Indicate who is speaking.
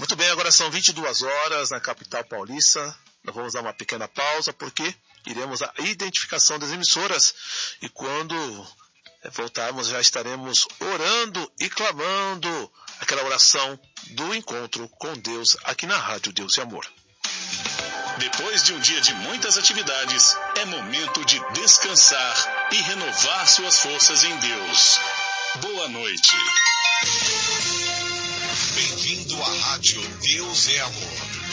Speaker 1: Muito bem, agora são 22 horas na capital paulista. Nós vamos dar uma pequena pausa porque iremos à identificação das emissoras e quando voltarmos já estaremos orando e clamando aquela oração do encontro com Deus aqui na Rádio Deus e Amor.
Speaker 2: Depois de um dia de muitas atividades, é momento de descansar e renovar suas forças em Deus. Boa noite.
Speaker 3: Bem-vindo à Rádio Deus é Amor.